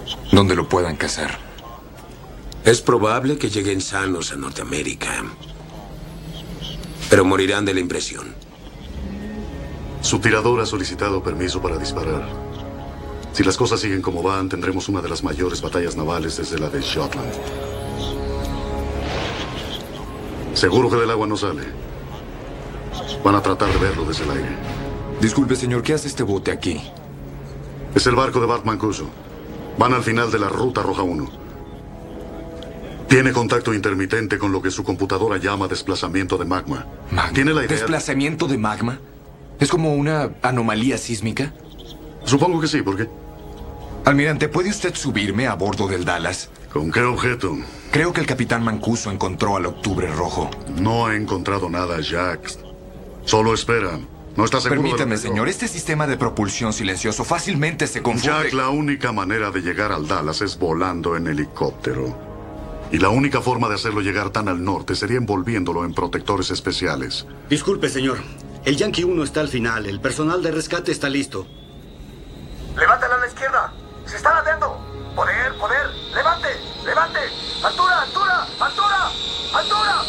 donde lo puedan cazar. Es probable que lleguen sanos a Norteamérica, pero morirán de la impresión. Su tirador ha solicitado permiso para disparar. Si las cosas siguen como van, tendremos una de las mayores batallas navales desde la de Jutland. Seguro que del agua no sale. Van a tratar de verlo desde el aire. Disculpe, señor, ¿qué hace este bote aquí? Es el barco de Bart Mancuso. Van al final de la Ruta Roja 1. Tiene contacto intermitente con lo que su computadora llama desplazamiento de magma. ¿Tiene la idea? ¿Desplazamiento de magma? ¿Es como una anomalía sísmica? Supongo que sí, ¿por qué? Almirante, ¿puede usted subirme a bordo del Dallas? ¿Con qué objeto? Creo que el capitán Mancuso encontró al Octubre Rojo. No ha encontrado nada, Jack. Solo espera. No está seguro. Permítame, señor. Este sistema de propulsión silencioso fácilmente se confunde. Jack, la única manera de llegar al Dallas es volando en helicóptero. Y la única forma de hacerlo llegar tan al norte sería envolviéndolo en protectores especiales. Disculpe, señor. El Yankee 1 está al final. El personal de rescate está listo. ¡Levántala a la izquierda! ¡Se están